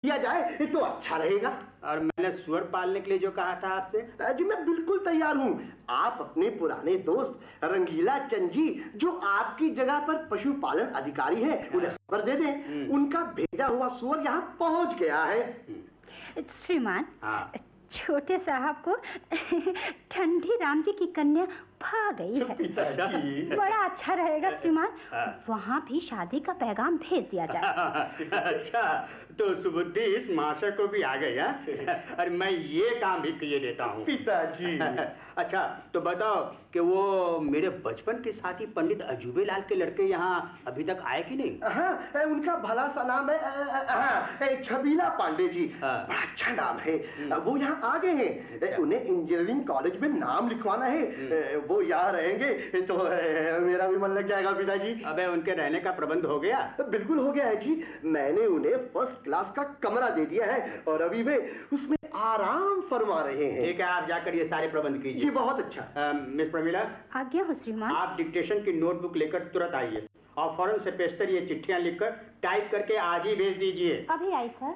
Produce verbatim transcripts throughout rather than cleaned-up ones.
दिया जाए तो अच्छा रहेगा। और मैंने सुअर पालने के लिए जो कहा था आपसे? जी मैं बिल्कुल तैयार हूँ। आप अपने पुराने दोस्त रंगीला चंद जी जो आपकी जगह पर पशुपालन अधिकारी हैं, उन्हें खबर दे दें। उनका भेजा हुआ सुअर यहाँ पहुँच गया है। श्रीमान, छोटे साहब को ठंडी राम जी की कन्या भा गई है। बड़ा अच्छा रहेगा श्रीमान, वहाँ भी शादी का पैगाम भेज दिया जाए। अच्छा, तो सुबुद्धि इस महाशय को भी आ गई है। और मैं ये काम भी किए देता हूँ पिताजी। अच्छा, तो बताओ कि वो मेरे बचपन के साथी पंडित अजूबे लाल के लड़के यहाँ अभी तक आए कि नहीं? हाँ, उनका भला सा नाम है छबीला पांडे जी। बड़ा अच्छा नाम है। वो यहाँ आ गए हैं। उन्हें इंजीनियरिंग कॉलेज में नाम लिखवाना है। वो यहाँ रहेंगे तो मेरा भी मन लग जाएगा पिताजी। अबे उनके रहने का प्रबंध हो गया? बिल्कुल हो गया है जी। मैंने उन्हें फर्स्ट क्लास का कमरा दे दिया है और अभी वे उसमें आराम फरमा रहे हैं। ठीक है, आप जाकर ये सारे प्रबंध कीजिए। जी बहुत अच्छा। मिस प्रमीला, आज्ञा हो श्रीमान। आप डिक्टेशन की नोटबुक लेकर तुरंत आइए और फौरन से पेस्टर ये चिट्ठियां लिखकर टाइप करके आज ही भेज दीजिए। अभी आई सर।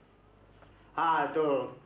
हाँ तो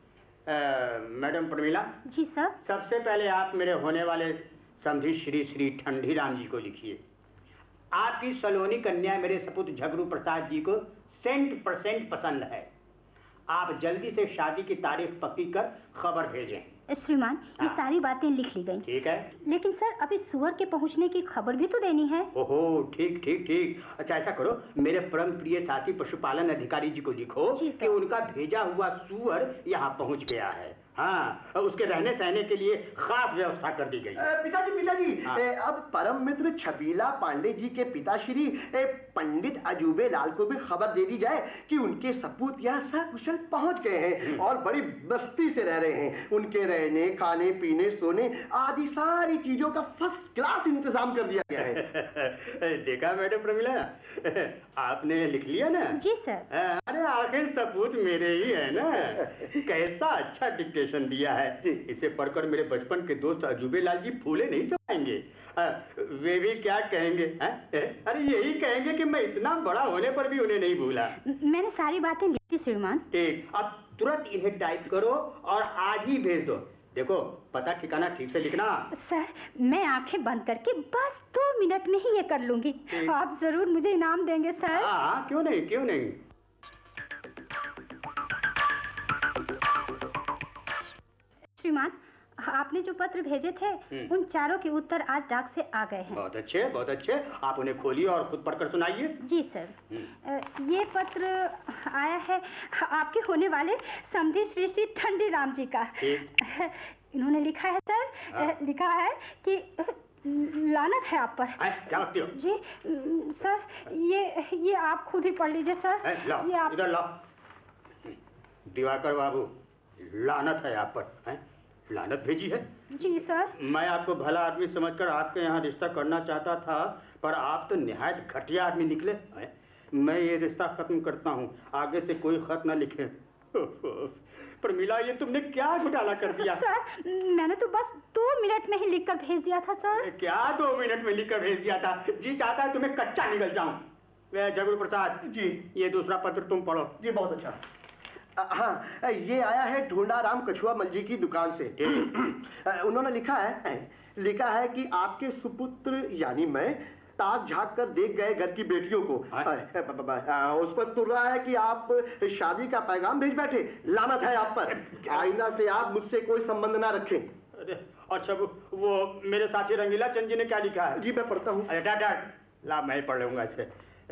मैडम प्रमीला। जी सर। सबसे पहले आप मेरे होने वाले समधी श्री श्री ठंडी राम जी को लिखिए। आपकी सलोनी कन्या मेरे सपूत झगरू प्रसाद जी को सेंट परसेंट पसंद है। आप जल्दी से शादी की तारीख पक्की कर खबर भेजें। श्रीमान, ये सारी बातें लिख ली गई। ठीक है, लेकिन सर अभी सुअर के पहुंचने की खबर भी तो देनी है। ओहो, ठीक ठीक ठीक। अच्छा ऐसा करो, मेरे परम प्रिय साथी पशुपालन अधिकारी जी को लिखो कि उनका भेजा हुआ सुअर यहाँ पहुँच गया है। हाँ, उसके रहने सहने के लिए खास व्यवस्था कर दी गई। पिताजी पिताजी हाँ। अब परम मित्र छबीला पांडे जी के पिताश्री पंडित अजूबे लाल को भी खबर दे दी जाए कि उनके सपूत यहाँ सकुशल पहुँच गए हैं और बड़ी मस्ती से रह रहे हैं। उनके रहने खाने पीने सोने आदि सारी चीजों का फर्स्ट क्लास इंतजाम कर दिया गया है। देखा मैडम प्रमीला, आपने लिख लिया ना? जी सर। अरे आखिर सपूत मेरे ही है ना। कैसा अच्छा डिक्टेशन दिया है। इसे पढ़कर मेरे बचपन के दोस्त अजूबे लाल जी फूले नहीं समाएंगे। वे भी क्या कहेंगे? अरे यही कहेंगे कि मैं इतना बड़ा होने पर भी उन्हें नहीं भूला। मैंने सारी बातें लिखी श्रीमान। ठीक, अब तुरंत इन्हें टाइप करो और आज ही भेज दो। देखो पता ठिकाना ठीक से लिखना। सर मैं आंखें बंद करके बस दो मिनट में ही ये कर लूंगी। आप जरूर मुझे इनाम देंगे सर। हाँ, क्यों नहीं क्यों नहीं। श्रीमान, आपने जो पत्र भेजे थे उन चारों के उत्तर आज डाक से आ गए हैं। बहुत अच्छे बहुत अच्छे। आप उन्हें खोलिए और खुद पढ़कर सुनाइए। जी सर। ये पत्र आया है आपके होने वाले समधी श्री श्री ठंडी राम जी का। इन्होंने लिखा है सर, लिखा है कि लानत है आप पर। क्या लगती हो? जी सर, ये ये आप खुद ही पढ़ लीजिए सर। लाओ, ये आप इधर लाओ। दिवाकर बाबू, लानत है आप पर। है? लानत भेजी है? जी सर। मैं आपको भला आदमी समझकर आपके यहाँ रिश्ता करना चाहता था, पर आप तो निहायत घटिया आदमी निकले। है? मैं ये रिश्ता खत्म करता हूँ, आगे से कोई खत न लिखे। प्रमीला, ये तुमने क्या घोटाला कर दिया? सर मैंने तो बस दो मिनट में ही लिखकर भेज दिया था सर। क्या दो मिनट में लिखकर भेज दिया था? जी चाहता है तुम्हें कच्चा निकल जाऊं। झगड़ू प्रसाद जी, ये दूसरा पत्र तुम पढ़ो। जी बहुत अच्छा। हाँ, ये आया है ढूंढा राम कछुआ मलजी की दुकान से। उन्होंने लिखा है लिखा है कि आपके सुपुत्र यानी मैं ताक झांक कर देख गए घर की बेटियों को। उस पर तुल रहा है कि आप शादी का पैगाम भेज बैठे। लानत है आप पर। आइंदा से आप मुझसे कोई संबंध ना रखें। अच्छा वो मेरे साथी रंगीला चंद जी ने क्या लिखा है? जी मैं पढ़ता हूँ। ला मैं पढ़ लूंगा इसे।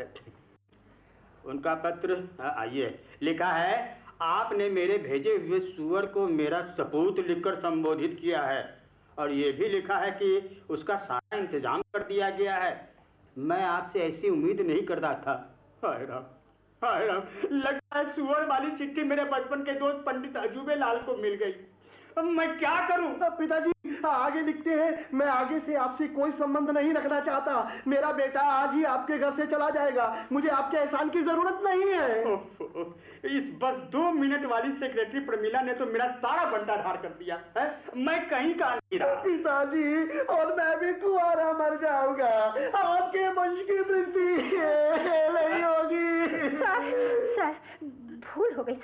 उनका पत्र आइए। लिखा है, आपने मेरे भेजे हुए सुअर को मेरा सपूत लिखकर संबोधित किया है और ये भी लिखा है कि उसका सारा इंतजाम कर दिया गया है। मैं आपसे ऐसी उम्मीद नहीं करता था। हाय राम, हाय राम, लगता है सुअर वाली चिट्ठी मेरे बचपन के दोस्त पंडित अजूबे लाल को मिल गई। अब मैं क्या करूं? पिताजी आगे लिखते हैं, मैं आगे से आपसे कोई संबंध नहीं रखना चाहता। मेरा बेटा आज ही आपके घर से चला जाएगा। मुझे आपके एहसान की जरूरत नहीं है। इस बस दो मिनट वाली सेक्रेटरी प्रमीला ने तो मेरा सारा बंटाधार कर दिया है। मैं कहीं का नहीं रहा। पिताजी, और मैं भी कुंवारा मर जाऊंगा। आपके वंश की वृद्धि नहीं होगी। सर, सर भूल हो गई।